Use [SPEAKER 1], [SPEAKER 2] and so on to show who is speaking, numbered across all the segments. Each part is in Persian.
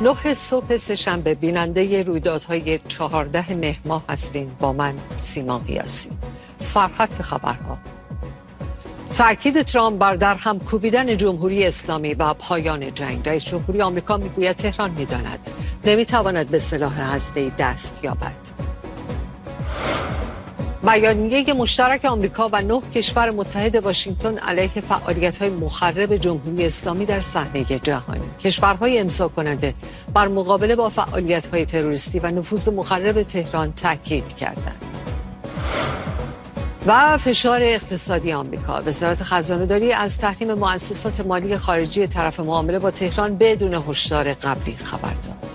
[SPEAKER 1] 9 صبح سه‌شنبه بیننده رویدادهای 14 مهر ماه هستین با من سیما قیاسی. سرخط خبرها: تأکید ترامپ بر درهم کوبیدن جمهوری اسلامی و پایان جنگ. رئیس جمهوری آمریکا میگوید تهران میداند نمیتواند به سلاح هسته‌ای دست یابد. بیانیه مشترک آمریکا و 9 کشور متحد واشنگتن علیه فعالیت‌های مخرب جمهوری اسلامی در صحنه جهانی. کشورهای امضا کننده بر مقابله با فعالیت‌های تروریستی و نفوذ مخرب تهران تاکید کردند. و فشار اقتصادی آمریکا. وزارت خزانه‌داری از تحریم مؤسسات مالی خارجی طرف معامله با تهران بدون هشدار قبلی خبر داد.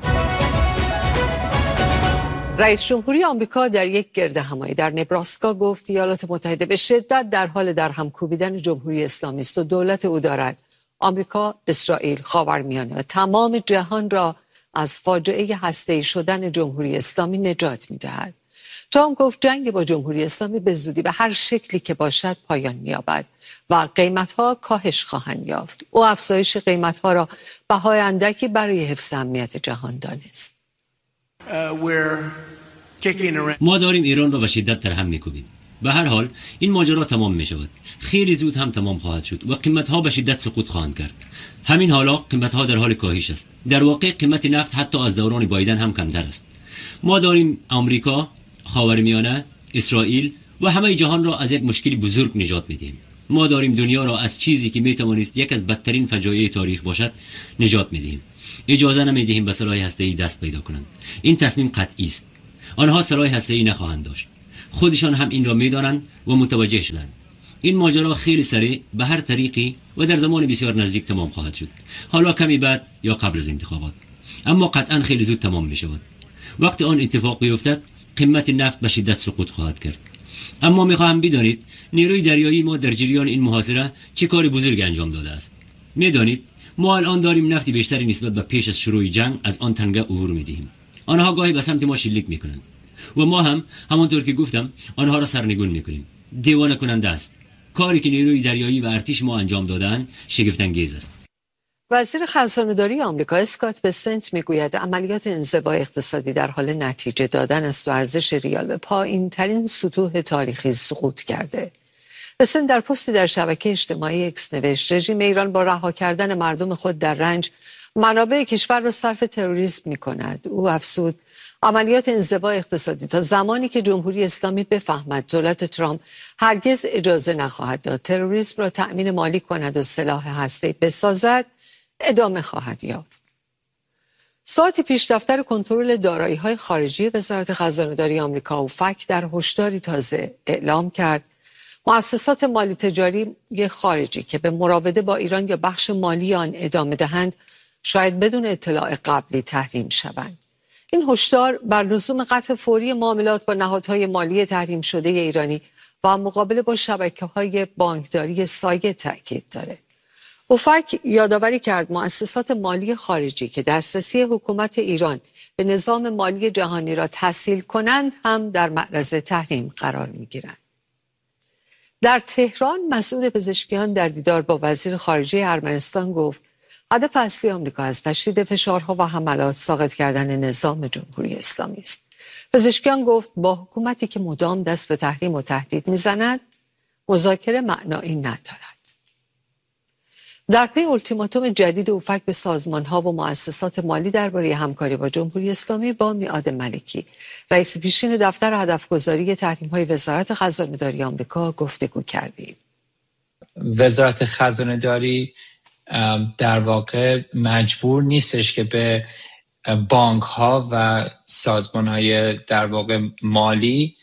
[SPEAKER 1] رئیس جمهوری آمریکا در یک گردهمایی در نبراسکا گفت ایالات متحده به شدت در حال درهم کوبیدن جمهوری اسلامی است و دولت او دارد آمریکا، اسرائیل، خاورمیانه و تمام جهان را از فاجعه هسته‌ای شدن جمهوری اسلامی نجات می‌دهد. ترامپ گفت جنگ با جمهوری اسلامی به زودی به هر شکلی که باشد پایان می‌یابد و قیمت‌ها کاهش خواهند یافت. او افزایش قیمت‌ها را بهای اندکی برای حفظ امنیت جهان دانست.
[SPEAKER 2] ما داریم ایران را به شدت درهم می‌کوبیم. به هر حال این ماجرا تمام می‌شود. خیلی زود هم تمام خواهد شد و قیمت‌ها به شدت سقوط خواهند کرد. همین حالا قیمت‌ها در حال کاهش است. در واقع قیمت نفت حتی از دوران بایدن هم کمتر است. ما داریم آمریکا، خاورمیانه، اسرائیل و همه جهان را از یک مشکلی بزرگ نجات می‌دهیم. ما داریم دنیا را از چیزی که می‌توانست یک از بدترین فجایع تاریخ باشد نجات می‌دهیم. اجازه نمی‌دهیم به سلاح هسته‌ای دست پیدا کنند. این تصمیم قطعی است. آنها سلاح هسته‌ای نخواهند داشت. خودشان هم این را می‌دانند و متوجه شدند. این ماجرا خیلی سریع به هر طریقی و در زمان بسیار نزدیک تمام خواهد شد. حالا کمی بعد یا قبل از انتخابات. اما قطعاً خیلی زود تمام می‌شود. وقتی آن اتفاق بیفتد قیمت نفت به شدت سقوط خواهد کرد. اما می‌خواهم بدانید نیروی دریایی ما در جریان این محاصره چه کار بزرگ انجام داده است. می‌دانید ما الان داریم نفتی بیشتری نسبت به پیش از شروع جنگ از آن تنگه عبور می‌دهیم. آنها گاهی به سمت ما شلیک می‌کنند و ما هم همانطور که گفتم آنها را سرنگون می‌کنیم. دیوانه کننده است. کاری که نیروی دریایی و ارتش ما انجام دادند شگفت انگیز است.
[SPEAKER 1] وزیر خزانه‌داری آمریکا اسکات بسنت میگوید عملیات انزوای اقتصادی در حال نتیجه دادن است و ارزش ریال به پایین‌ترین سطوح تاریخی سقوط کرده. بسنت در پستی در شبکه اجتماعی اکس نوشت رژیم ایران با رها کردن مردم خود در رنج منابع کشور را صرف تروریسم می‌کند. او افزود عملیات انزوای اقتصادی تا زمانی که جمهوری اسلامی بفهمد دولت ترامپ هرگز اجازه نخواهد داد تروریسم را تأمین مالی کند و سلاح هسته‌ای بسازد ادامه خواهد یافت. ساعتی پیش دفتر کنترل دارایی‌های خارجی وزارت خزانه‌داری آمریکا اوفک در هشداری تازه اعلام کرد مؤسسات مالی تجاری خارجی که به مراوده با ایران یا بخش مالی آن ادامه دهند شاید بدون اطلاع قبلی تحریم شوند. این هشدار بر لزوم قطع فوری معاملات با نهادهای مالی تحریم شده ایرانی و مقابله با شبکه‌های بانکداری سایه تاکید دارد. اوفک یادآوری کرد مؤسسات مالی خارجی که دسترسی حکومت ایران به نظام مالی جهانی را تسهیل کنند هم در معرض تحریم قرار می‌گیرند. در تهران مسئول پزشکیان در دیدار با وزیر خارجه ارمنستان گفت هدف اصلی آمریکا از تشدید فشارها و حملات ساقط کردن نظام جمهوری اسلامی است. پزشکیان گفت با حکومتی که مدام دست به تحریم و تهدید می‌زند مذاکره معنایی ندارد. در پی التیماتوم جدید اوفک به سازمان‌ها و مؤسسات مالی درباره همکاری با جمهوری اسلامی با میعاد ملکی، رئیس پیشین دفتر هدفگذاری تحریم‌های وزارت خزانه‌داری آمریکا گفتگو کردیم.
[SPEAKER 3] وزارت خزانه‌داری در واقع مجبور نیستش که به بانک‌ها و سازمان‌های در واقع مالی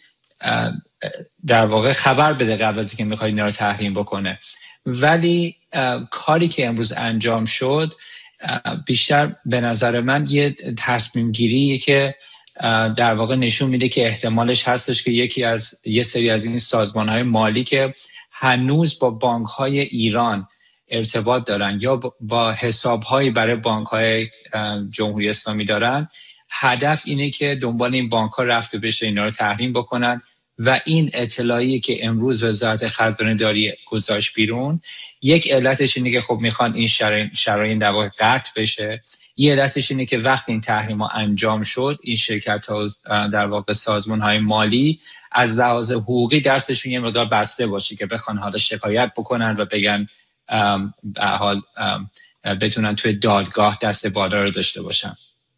[SPEAKER 3] در واقع خبر بده قبل از اینکه می‌خواد اینا رو تحریم بکنه. ولی کاری که امروز انجام شد بیشتر به نظر من یه تصمیم گیریه که در واقع نشون میده که احتمالش هستش که یه سری از این سازمان‌های مالی که هنوز با بانک‌های ایران ارتباط دارن یا با حساب‌هایی برای بانک‌های جمهوری اسلامی دارن، هدف اینه که دنبال این بانک‌ها رفته بشه اینا رو تحریم بکنن و این اطلاعی که امروز وزارت خزانه داری گذاشت بیرون، یک علتش اینه که خب میخوان این شرایط در واقع قطع بشه. یه علتش اینه که وقتی این تحریم ها انجام شد، این شرکت ها در واقع سازمان های مالی از لحاظ حقوقی دستشون یه مقدار بسته باشه که بخوان حالا شکایت بکنن و بگن به حال بتونن توی دادگاه دست بالا رو داشته باشن.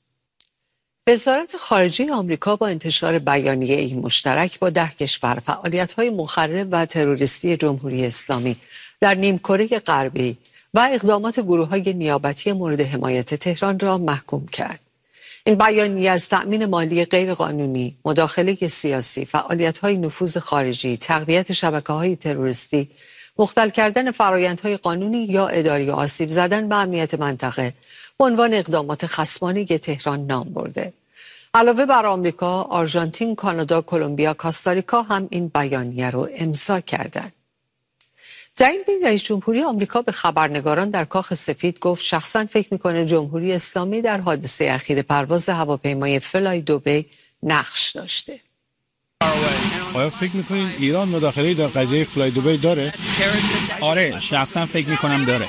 [SPEAKER 1] وزارت خارجه آمریکا با انتشار بیانیه‌ای مشترک با 10 کشور فعالیت‌های مخرب و تروریستی جمهوری اسلامی در نیمکره غربی و اقدامات گروه‌های نیابتی مورد حمایت تهران را محکوم کرد. این بیانیه از تأمین مالی غیرقانونی، مداخله سیاسی، فعالیت‌های نفوذ خارجی، تقویت شبکه‌های تروریستی، مختل کردن فرآیندهای قانونی یا اداری و آسیب زدن به امنیت منطقه به عنوان اقدامات خصمانه تهران نام برده. علاوه بر آمریکا، آرژانتین، کانادا، کلمبیا، کاستاریکا هم این بیانیه رو امضا کردند. در این بین رئیس جمهوری آمریکا به خبرنگاران در کاخ سفید گفت شخصا فکر میکنه جمهوری اسلامی در حادثه اخیر پرواز هواپیمای فلای دوبی نقش داشته.
[SPEAKER 4] آیا فکر میکنین ایران مداخله‌ای در قضیه فلای دوبی داره؟
[SPEAKER 5] آره، شخصا فکر میکنم داره.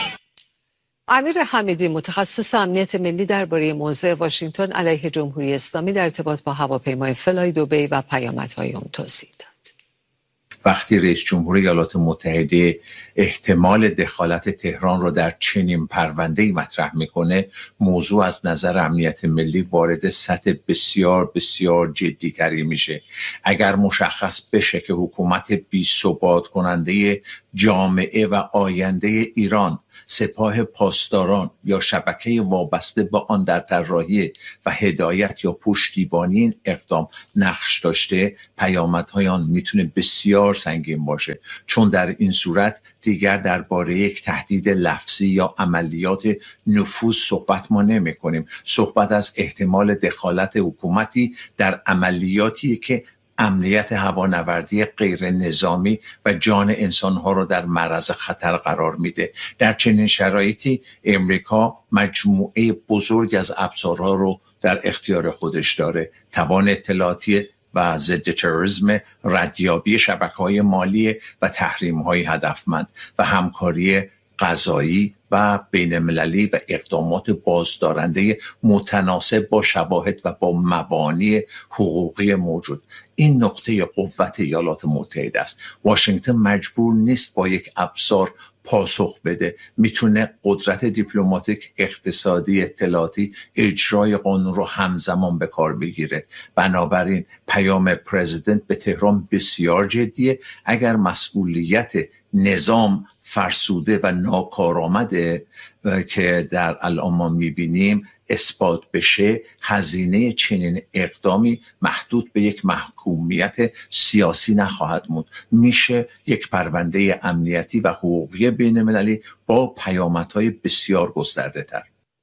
[SPEAKER 1] امیر حمیدی متخصص امنیت ملی درباره موضع واشنگتن علیه جمهوری اسلامی در ارتباط با هواپیمای فلای دوبی و پیامدهای آن توضیح داد.
[SPEAKER 6] وقتی رئیس جمهور ایالات متحده احتمال دخالت تهران را در چنین پرونده‌ای مطرح میکنه، موضوع از نظر امنیت ملی وارد سطح بسیار بسیار جدی‌تری میشه. اگر مشخص بشه که حکومت بی‌ثبات کننده جامعه و آینده ایران، سپاه پاسداران یا شبکه وابسته با آن در طراحی و هدایت یا پشتیبانی این اقدام نقش داشته، پیامدهای آن میتونه بسیار سنگین باشه، چون در این صورت دیگر درباره یک تهدید لفظی یا عملیات نفوذ صحبت ما نمی کنیم. صحبت از احتمال دخالت حکومتی در عملیاتی که امنیت هوانوردی غیر نظامی و جان انسانها را در معرض خطر قرار میده. در چنین شرایطی امریکا مجموعه بزرگ از ابزارها رو در اختیار خودش داره: توان اطلاعاتی و ضد تروریسم، ردیابی شبکه‌های مالی و تحریم‌های هدفمند و همکاری قضایی و بین‌المللی و اقدامات بازدارنده متناسب با شواهد و با مبانی حقوقی موجود. این نقطه قوت ایالات متحده است. واشنگتن مجبور نیست با یک ابزار پاسخ بده، میتونه قدرت دیپلماتیک، اقتصادی، اطلاعاتی، اجرای قانون رو همزمان به کار بگیره. بنابراین پیام پرزیدنت به تهران بسیار جدیه. اگر مسئولیت نظام فرسوده و ناکارآمده که در الان ما میبینیم اثبات بشه، هزینه چنین اقدامی محدود به یک محکومیت سیاسی نخواهد موند. میشه یک پرونده امنیتی و حقوقی بین‌المللی با پیامدهای بسیار گسترده تر.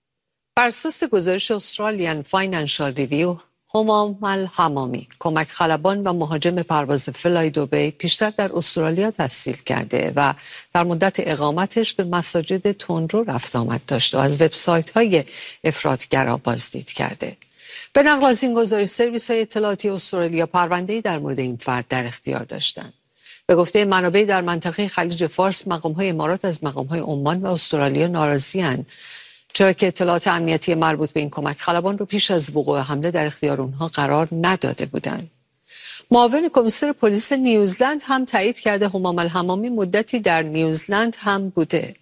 [SPEAKER 1] بر اساس گزارش استرالیان فاینانشال ریویو، همام الحمامی، کمک خلبان و مهاجم پرواز فلای دوبی، پیشتر در استرالیا تحصیل کرده و در مدت اقامتش به مساجد تندرو رفت آمد داشته و از وبسایت‌های افراطگرا بازدید کرده. به نقل از این گزارش، سرویس‌های اطلاعاتی استرالیا پرونده‌ای در مورد این فرد در اختیار داشتند. به گفته منابع در منطقه خلیج فارس، مقام‌های امارات از مقام‌های عمان و استرالیا ناراضی‌اند، چرا که اطلاعات امنیتی مربوط به این کمک خلبان رو پیش از وقوع حمله در اختیار اونها قرار نداده بودند. معاون کمیسر پلیس نیوزلند هم تایید کرده همام الحمامی مدتی در نیوزلند هم بوده.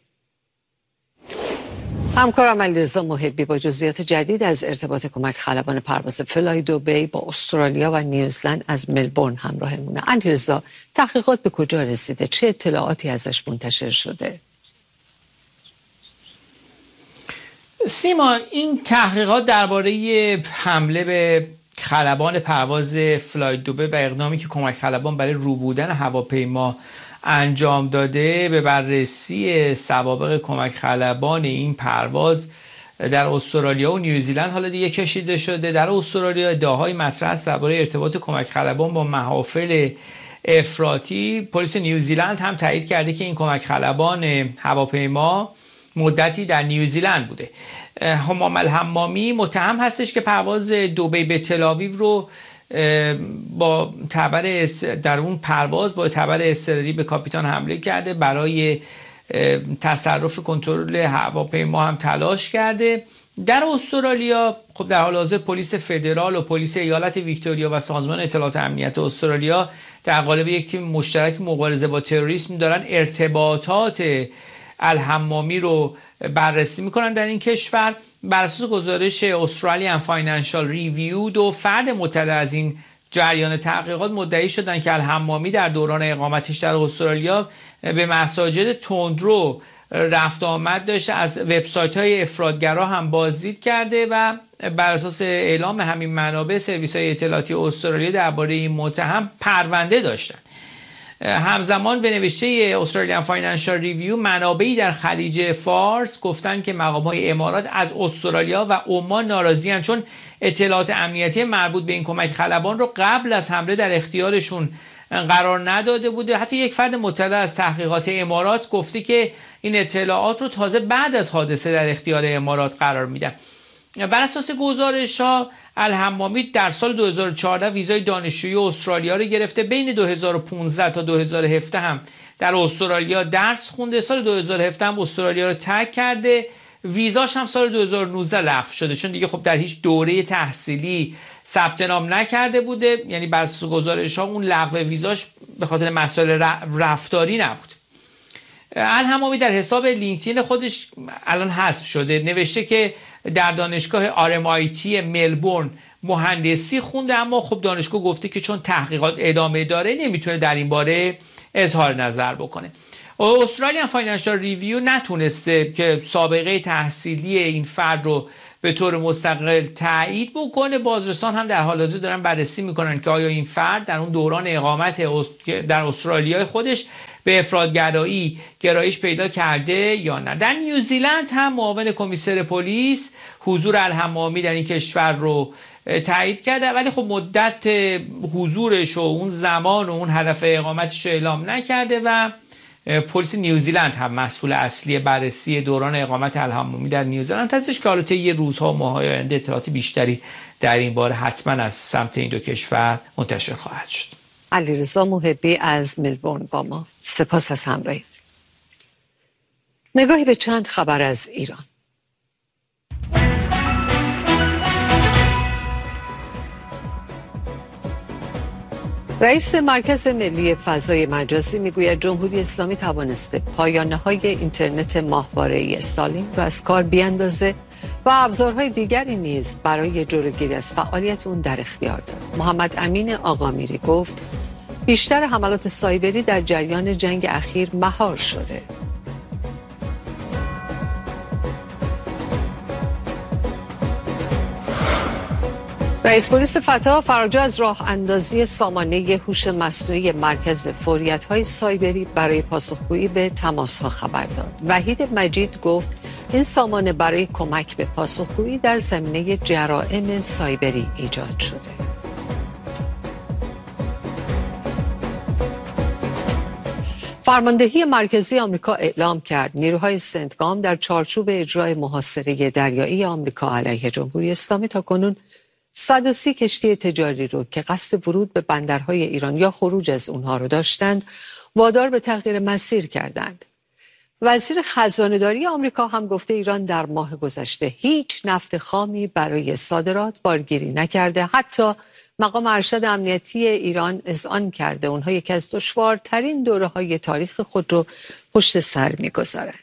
[SPEAKER 1] همکارم علیرضا محبی با جزئیات جدید از ارتباط کمک خلبان پرواز فلای دوبی با استرالیا و نیوزلند از ملبورن همراهمونه. علیرضا، تحقیقات به کجا رسیده؟ چه اطلاعاتی ازش منتشر شده؟
[SPEAKER 5] سیما، این تحقیقات درباره حمله به خلبان پرواز فلای دوبی و اقدامی که کمک خلبان برای روبودن هواپیما انجام داده به بررسی سوابق کمک خلبان این پرواز در استرالیا و نیوزیلند حالا دیگه کشیده شده. در استرالیا ادعاهای مطرح است درباره ارتباط کمک خلبان با محافل افراطی. پلیس نیوزیلند هم تایید کرده که این کمک خلبان هواپیما مدتی در نیوزیلند بوده. همام الحمامی متهم هستش که پرواز دوبی به تل آویو رو با تبر در اون پرواز با تبر اضطراری به کاپیتان حمله کرده، برای تصرف کنترل هواپیما هم تلاش کرده. در استرالیا خب در حال حاضر پلیس فدرال و پلیس ایالت ویکتوریا و سازمان اطلاعات امنیت استرالیا در قالب یک تیم مشترک مبارزه با تروریسم دارن ارتباطات الحمامی رو بررسی میکنن در این کشور. بر اساس گزارش استرالیان فاینانشال ریویو، 2 فرد مطلع از این جریان تحقیقات مدعی شدن که الحمامی در دوران اقامتش در استرالیا به مساجد تندرو رفت آمد داشته، از وبسایت‌های افراطگرا هم بازدید کرده و بر اساس اعلام همین منابع سرویس‌های اطلاعاتی استرالیا درباره این متهم پرونده داشتن. همزمان به نوشته استرالیان فاینانشال ریویو، منابعی در خلیج فارس گفتن که مقام‌های امارات از استرالیا و عمان ناراضی‌اند چون اطلاعات امنیتی مربوط به این کمک خلبان رو قبل از حمله در اختیارشون قرار نداده بوده. حتی یک فرد مطلع از تحقیقات امارات گفته که این اطلاعات رو تازه بعد از حادثه در اختیار امارات قرار میدن. بر اساس گزارش‌ها، الحمامی در سال 2014 ویزای دانشجویی استرالیا رو گرفته، بین 2015 تا 2017 هم در استرالیا درس خونده، سال 2017 هم استرالیا رو ترک کرده، ویزاش هم سال 2019 لغو شده چون دیگه خب در هیچ دوره تحصیلی ثبت نام نکرده بوده. یعنی بر اساس گزارش‌ها اون لغو ویزاش به خاطر مسائل رفتاری نبود. الحمامی در حساب لینکدین خودش الان حذف شده، نوشته که در دانشگاه RMIT ملبورن مهندسی خونده، اما خب دانشگاه گفته که چون تحقیقات ادامه داره نمیتونه در این باره اظهار نظر بکنه. استرالیان فاینانشال ریویو نتونسته که سابقه تحصیلی این فرد رو به طور مستقل تایید بکنه. بازرسان هم در حال حاضر دارن بررسی میکنن که آیا این فرد در اون دوران اقامت در استرالیا خودش به افراطگرایی گرایش پیدا کرده یا نه. در نیوزیلند هم معاون کمیسر پلیس حضور الحمامی در این کشور رو تایید کرده، ولی خب مدت حضورش و اون زمان و اون هدف اقامتش رو اعلام نکرده و پلیس نیوزیلند هم مسئول اصلی بررسی دوران اقامت الحمامی در نیوزیلند هستش که حالا طی روزها و ماه‌های آینده اطلاعات بیشتری در این باره حتما از سمت این 2 کشور منتشر خواهد شد.
[SPEAKER 1] علیرضا محبی از ملبورن با ما، سپاس از همراهیت. نگاهی به چند خبر از ایران. رئیس مرکز ملی فضای مجازی میگوید جمهوری اسلامی توانسته پایانه‌های اینترنت ماهواره‌ای استالین را از کار بیاندازه و ابزارهای دیگری نیز برای جلوگیری از فعالیت اون در اختیار دارد. محمد امین آقامیری گفت بیشتر حملات سایبری در جریان جنگ اخیر مهار شده. رئیس پلیس فتح فرجا از راه اندازی سامانه هوش مصنوعی مرکز فوریت‌های سایبری برای پاسخگویی به تماس‌ها خبر داد. وحید مجید گفت این سامانه برای کمک به پاسخگویی در زمینه جرائم سایبری ایجاد شده. فرماندهی مرکزی آمریکا اعلام کرد نیروهای سنتگام در چارچوب اجرای محاصره دریایی آمریکا علیه جمهوری اسلامی تاکنون 130 کشتی تجاری رو که قصد ورود به بندرهای ایران یا خروج از اونها رو داشتند وادار به تغییر مسیر کردند. وزیر خزانه‌داری آمریکا هم گفته ایران در ماه گذشته هیچ نفت خامی برای صادرات بارگیری نکرده. حتی مقام ارشد امنیتی ایران اذعان کرده اونها یکی از دشوارترین دوره‌های تاریخ خود رو پشت سر می‌گذارند.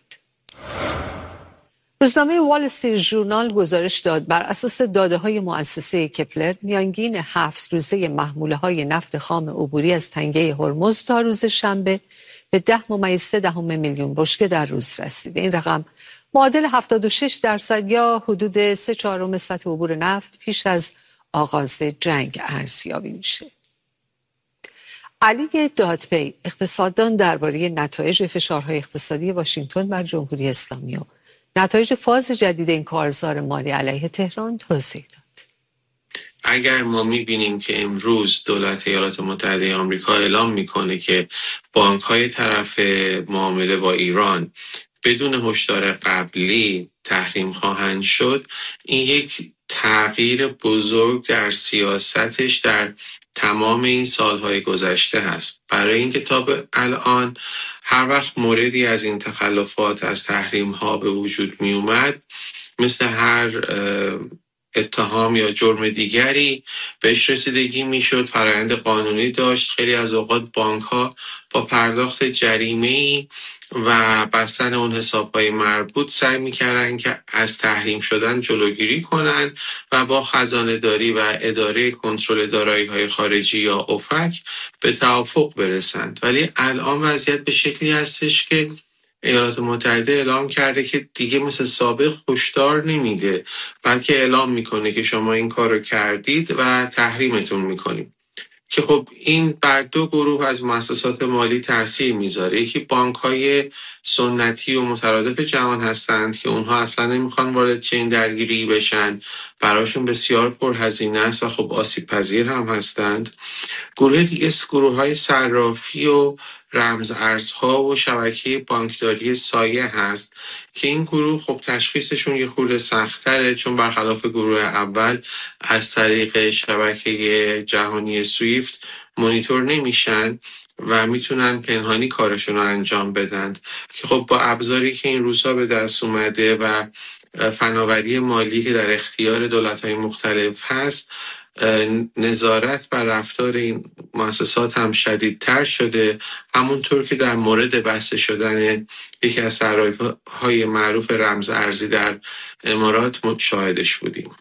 [SPEAKER 1] روزنامه وال استریت ژورنال گزارش داد بر اساس داده‌های مؤسسه کپلر میانگین 7 روزه محموله‌های نفت خام عبوری از تنگه هرمز تا روز شنبه به 10.3 میلیون بشکه در روز رسیده. این رقم معادل 76% یا حدود 3/4 سطح عبور نفت پیش از آغاز جنگ ارزیابی میشه. علی دادپی اقتصاددان درباره نتایج فشارهای اقتصادی واشنگتن بر جمهوری اسلامی و نتایج فاز جدید این کارزار مالی علیه تهران توضیح داد.
[SPEAKER 7] اگر ما می‌بینیم که امروز دولت ایالات متحده آمریکا اعلام میکنه که بانک‌های طرف معامله با ایران بدون هشدار قبلی تحریم خواهند شد، این یک تغییر بزرگ در سیاستش در تمام این سالهای گذشته هست. برای اینکه تا به الان هر وقت موردی از این تخلفات از تحریم ها به وجود می اومد، مثل هر اتهام یا جرم دیگری بهش رسیدگی میشد، فرآیند قانونی داشت. خیلی از اوقات بانک ها با پرداخت جریمه‌ای و بستن اون حساب‌های مربوط سعی می‌کردن که از تحریم شدن جلوگیری کنن و با خزانه‌داری و اداره کنترل دارایی‌های خارجی یا اوفک به توافق برسند. ولی الان وضعیت به شکلی هستش که ایالات متحده اعلام کرده که دیگه مثل سابق هشدار نمیده، بلکه اعلام میکنه که شما این کارو کردید و تحریمتون میکنیم، که خب این بر دو گروه از مؤسسات مالی تاثیر میذاره. یکی بانک‌های سنتی و مترادف جهان هستند که اونها اصلا نمیخوان وارد چین درگیری بشن، براشون بسیار پرهزینه است و خب آسیب پذیر هم هستند. گروه دیگه گروه‌های صرافی و رمز ارزها و شبکه بانکداری سایه هست که این گروه خب تشخیصشون یه خورده سخت‌تره، چون برخلاف گروه اول از طریق شبکه جهانی سویفت مانیتور نمیشن و میتونن پنهانی کارشون رو انجام بدن، که خب با ابزاری که این روزها به دست اومده و فناوری مالی که در اختیار دولت‌های مختلف هست، نظارت بر رفتار این مؤسسات هم شدیدتر شده، همونطور که در مورد بسته شدن یکی از صرافی‌های معروف رمز ارزی در امارات شاهدش بودیم.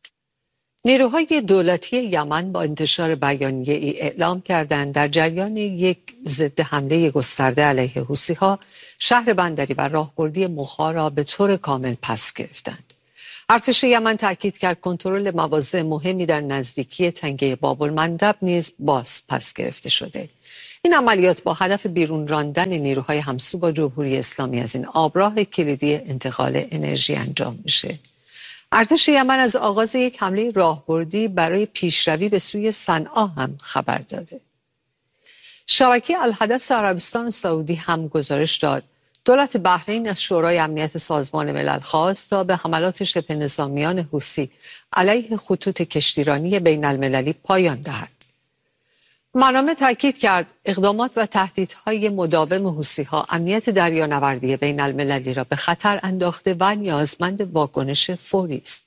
[SPEAKER 1] نیروهای دولتی یمن با انتشار بیانیه‌ای اعلام کردند در جریان یک ضد حمله گسترده علیه حوثی‌ها شهر بندری و راهبردی مخا را به طور کامل پس گرفتند. ارتش یمن تاکید کرد کنترل مواضع مهمی در نزدیکی تنگه باب المندب نیز باز پس گرفته شده. این عملیات با هدف بیرون راندن نیروهای همسو با جمهوری اسلامی از این آبراه کلیدی انتقال انرژی انجام میشه. ارتش یمن از آغاز یک حمله راهبردی برای پیشروی به سوی صنعا هم خبر داده. شبکه الحدث عربستان سعودی هم گزارش داد دولت بحرین از شورای امنیت سازمان ملل خواست تا به حملات شبه نظامیان حوثی علیه خطوط کشتیرانی بین المللی پایان دهد. منامه تاکید کرد اقدامات و تهدیدهای مداوم حوثی‌ها امنیت دریانوردی بین المللی را به خطر انداخته و نیازمند واکنش فوری است.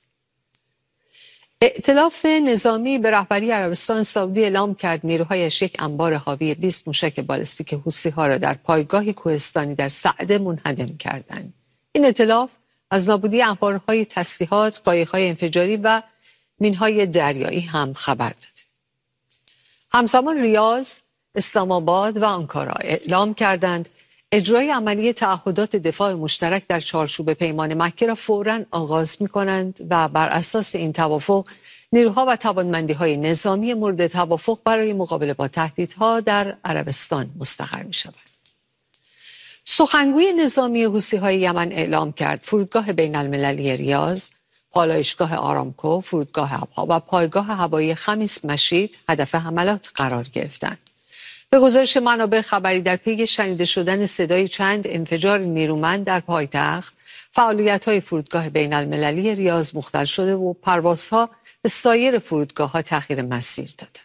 [SPEAKER 1] ائتلاف نظامی به رهبری عربستان سعودی اعلام کرد نیروهایش یک انبار حاوی 20 موشک بالستیک حوثی‌ها را در پایگاهی کوهستانی در سعده منهدم کردند. این ائتلاف از نابودی انبارهای تسلیحات، قایق‌های انفجاری و مین‌های دریایی هم خبر داد. همزمان ریاض، اسلام آباد و آنکارا اعلام کردند اجرای عملی تعهدات دفاع مشترک در چارچوب پیمان مکه را فوراً آغاز می‌کنند و بر اساس این توافق نیروها و توانمندی‌های نظامی مورد توافق برای مقابله با تهدیدها در عربستان مستقر می‌شوند. سخنگوی نظامی حوثی‌های یمن اعلام کرد فرودگاه بین المللی ریاض، پالایشگاه آرامکو، فرودگاه ابها و پایگاه هوایی خمیس مشید هدف حملات قرار گرفتند. به گزارش منابع خبری در پی شنیده شدن صدای چند انفجار نیرومند در پایتخت، فعالیت‌های فرودگاه بین المللی ریاض مختل شده و پروازها به سایر فرودگاه‌ها تأخیر مسیر دادند.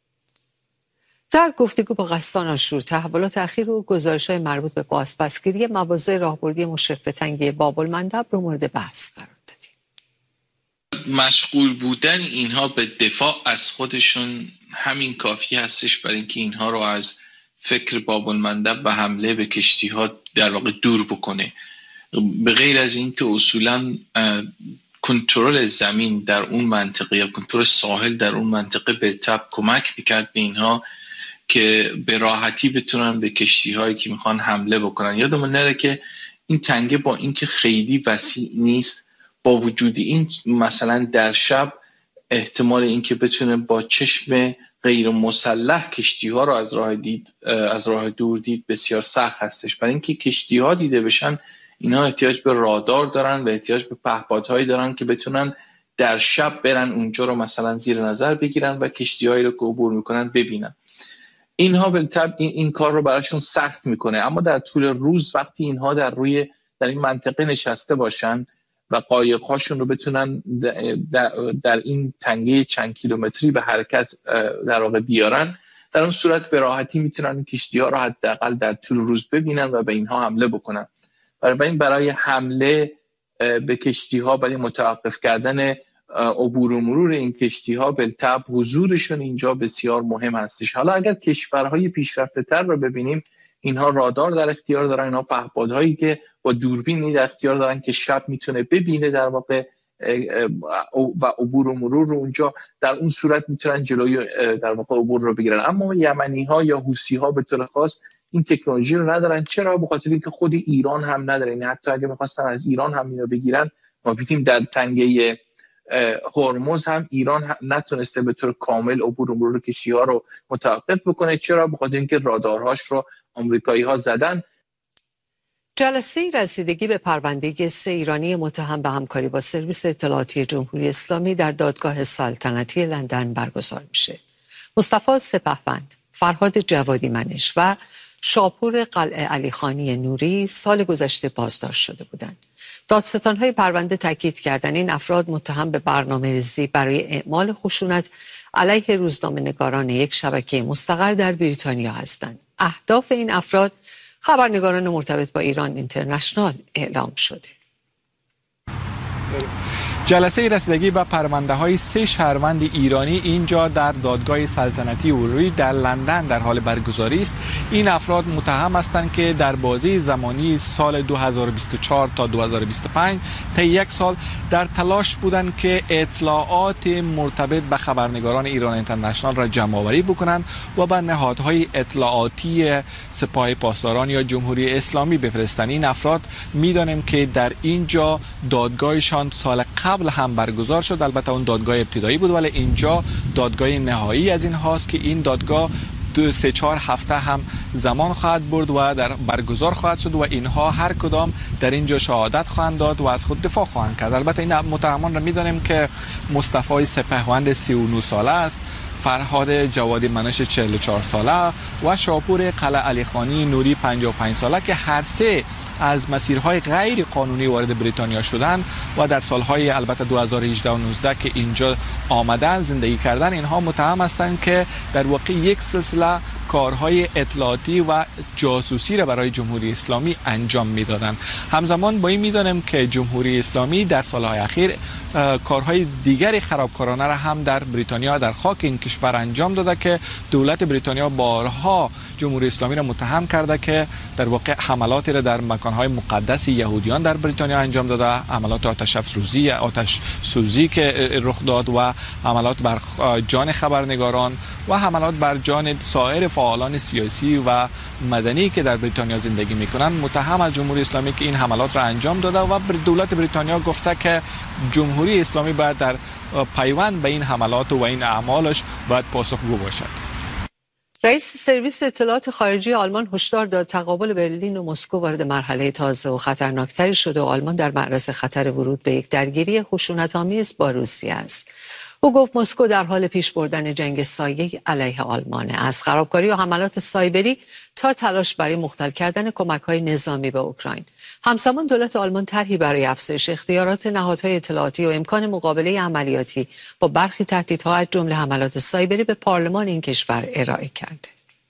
[SPEAKER 1] در گفتگو با قصدان آشور تحولات اخیر و گزارش‌های مربوط به بازپسگیری مواضع راهبردی مشرف به تنگه باب المندب رو مورد بحث قرار دادیم.
[SPEAKER 8] مشغول بودن اینها به دفاع از خودشون همین کافی هستش برای اینکه اینها رو از فکر باب المندب و حمله به کشتی‌ها در واقع دور بکنه. به غیر از این که اصولاً کنترل زمین در اون منطقه یا کنترل ساحل در اون منطقه به تبع کمک می‌کرد به اینها که به راحتی بتونن به کشتی‌هایی که میخوان حمله بکنن. یادمون نره که این تنگه با اینکه خیلی وسیع نیست، با وجود این مثلا در شب احتمال اینکه بتونه با چشم غیر مسلح کشتی‌ها رو از راه دور دید بسیار سخت هستش. برای اینکه کشتی‌ها دیده بشن اینا احتیاج به رادار دارن و احتیاج به پهپادهایی دارن که بتونن در شب برن اونجا رو مثلا زیر نظر بگیرن و کشتی‌هایی رو که عبور میکنن ببینن. اینها بالطبع این کار رو براشون سخت میکنه، اما در طول روز وقتی اینها در این منطقه نشسته باشن و قایق‌هاشون رو بتونن در این تنگه چند کیلومتری به حرکت در واقع بیارن، در اون صورت به راحتی میتونن این کشتی‌ها رو حداقل در طول روز ببینن و به اینها حمله بکنن. برای حمله به کشتی‌ها، برای متوقف کردن عبور و مرور این کشتی‌ها بالطبع حضورشون اینجا بسیار مهم هستش. حالا اگر کشورهای پیشرفته‌تر رو ببینیم، اینها رادار در اختیار دارن، اینها پهپادهایی که با دوربینی در اختیار دارن که شب میتونه ببینه در واقع و عبور و مرور رو اونجا، در اون صورت میتونن جلوی در واقع عبور رو بگیرن. اما یمنی‌ها یا حوثی‌ها به طور خاص این تکنولوژی رو ندارن. چرا؟ به خاطر اینکه خود ایران هم نداره. یعنی حتی اگه می‌خواستن از ایران هم اینو بگیرن، ما دیدیم در تنگه هرمز هم ایران نتونسته به طور کامل عبور و مرور کشتی‌ها رو متوقف بکنه. چرا؟ به خاطر اینکه رادارهاش رو آمریکایی‌ها زدن.
[SPEAKER 1] جلسه رسیدگی به پرونده 3 ایرانی متهم به همکاری با سرویس اطلاعاتی جمهوری اسلامی در دادگاه سلطنتی لندن برگزار میشه. مصطفی سپهبند، فرهاد جوادی منش و شاپور قلعه علیخانی نوری سال گذشته بازداشت شده بودند. دادستان‌های پرونده تاکید کردند این افراد متهم به برنامه‌ریزی برای اعمال خشونت علیه روزنامه‌نگاران یک شبکه مستقر در بریتانیا هستند. اهداف این افراد خبرنگاران مرتبط با ایران اینترنشنال اعلام شده.
[SPEAKER 9] جلسه رسیدگی به پرونده‌های 3 شهروند ایرانی اینجا در دادگاه سلطنتی اروری در لندن در حال برگزاری است. این افراد متهم هستند که در بازه زمانی سال 2024 تا 2025 تا 1 سال در تلاش بودند که اطلاعات مرتبط به خبرنگاران ایران اینترنشنال را جمع‌آوری بکنند و به نهادهای اطلاعاتی سپاه پاسداران یا جمهوری اسلامی بفرستند. این افراد می‌دانیم که در اینجا دادگاهشان سال قبل هم برگزار شد. البته اون دادگاه ابتدایی بود، ولی اینجا دادگاه نهایی از این هاست که این دادگاه 2-3-4 هفته هم زمان خواهد برد و در برگزار خواهد شد و اینها هر کدام در اینجا شهادت خواهند داد و از خود دفاع خواهند کرد. البته این متهمان را می‌دانیم که مصطفی سپهبند 39 ساله است، فرهاد جوادی منش 44 ساله و شاپور قلعه علیخانی نوری 55 ساله که هر سه از مسیرهای غیر قانونی وارد بریتانیا شدند و در سالهای البته 2018 و 19 که اینجا آمدن زندگی کردن. اینها متهم هستند که در واقع یک سلسله کارهای اطلاعاتی و جاسوسی را برای جمهوری اسلامی انجام میدادند. همزمان با این میدانیم که جمهوری اسلامی در سالهای اخیر کارهای دیگری خرابکارانه را هم در بریتانیا در خاک این کشور انجام داده که دولت بریتانیا بارها جمهوری اسلامی را متهم کرده که در واقع حملاتی را در مکانهای مقدس یهودیان در بریتانیا انجام داده، حملات آتش سوزی که رخ داد و حملات بر جان خبرنگاران و حملات بر جان سایر فعالان سیاسی و مدنی که در بریتانیا زندگی میکنند. متهم از جمهوری اسلامی که این حملات را انجام داده و دولت بریتانیا گفته که جمهوری اسلامی باید در پیوند به این حملات و این اعمالش باید پاسخگو باشد.
[SPEAKER 1] رئیس سرویس اطلاعات خارجی آلمان هشدار داد تقابل برلین و مسکو وارد مرحله تازه و خطرناکتری شده و آلمان در معرض خطر ورود به یک درگیری خشونت‌آمیز با روسیه است. او گفت مسکو در حال پیش بردن جنگ سایه علیه آلمان، از خرابکاری و حملات سایبری تا تلاش برای مختل کردن کمک‌های نظامی به اوکراین. همزمان دولت آلمان طرحی برای افزایش اختیارات نهادهای اطلاعاتی و امکان مقابله عملیاتی با برخی تهدیدها از جمله حملات سایبری به پارلمان این کشور ارائه کرده.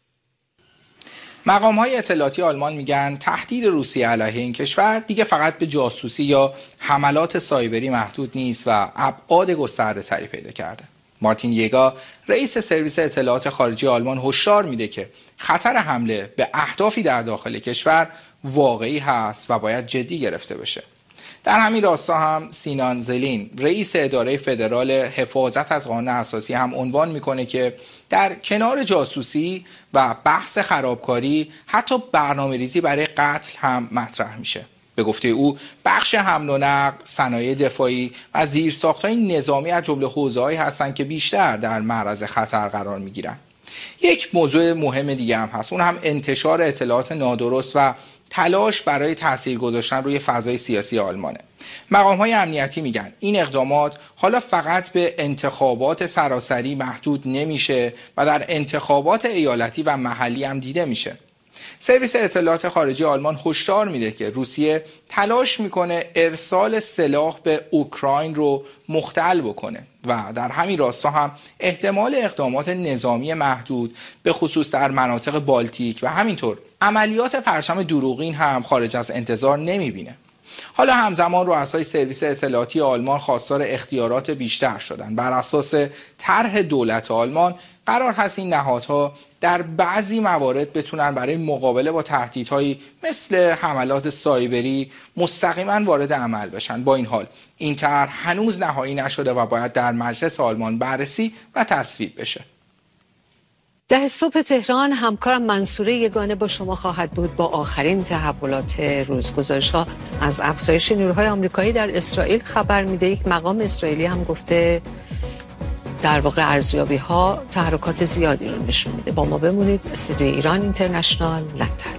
[SPEAKER 10] مقام‌های اطلاعاتی آلمان میگن تهدید روسیه علیه این کشور دیگه فقط به جاسوسی یا حملات سایبری محدود نیست و ابعاد گسترده‌تری پیدا کرده. مارتین یگا رئیس سرویس اطلاعات خارجی آلمان هشدار میده که خطر حمله به اهدافی در داخل کشور واقعی هست و باید جدی گرفته بشه. در همین راستا هم سینان زلین رئیس اداره فدرال حفاظت از قانون اساسی هم عنوان میکنه که در کنار جاسوسی و بحث خرابکاری حتی برنامه‌ریزی برای قتل هم مطرح میشه. به گفته او بخش حمل و نقل، صنایع دفاعی و زیرساخت‌های نظامی از جمله حوزه‌هایی هستند که بیشتر در معرض خطر قرار میگیرن. یک موضوع مهم دیگه هم هست، اون هم انتشار اطلاعات نادرست و تلاش برای تاثیر گذاشتن روی فضای سیاسی آلمانه. مقام‌های امنیتی میگن این اقدامات حالا فقط به انتخابات سراسری محدود نمیشه و در انتخابات ایالتی و محلی هم دیده میشه. سرویس اطلاعات خارجی آلمان هشدار میده که روسیه تلاش میکنه ارسال سلاح به اوکراین رو مختل بکنه و در همین راستا هم احتمال اقدامات نظامی محدود به خصوص در مناطق بالتیک و همینطور عملیات پرچم دروغین هم خارج از انتظار نمیبینه. حالا همزمان رؤسای سرویس اطلاعاتی آلمان خواستار اختیارات بیشتر شدن. بر اساس طرح دولت آلمان قرار هست این نهادها در بعضی موارد بتونن برای مقابله با تهدیدهایی مثل حملات سایبری مستقیما وارد عمل بشن. با این حال این طرح هنوز نهایی نشده و باید در مجلس آلمان بررسی و تصویب بشه.
[SPEAKER 1] 10 صبح تهران همکارم منصوره یگانه با شما خواهد بود با آخرین تحولات روز. گزارش‌ها از افزایش نیروهای آمریکایی در اسرائیل خبر میده. یک مقام اسرائیلی هم گفته در واقع ارزیابی‌ها تحرکات زیادی رو نشون میده. با ما بمونید. استودیو ایران اینترنشنال، لندن.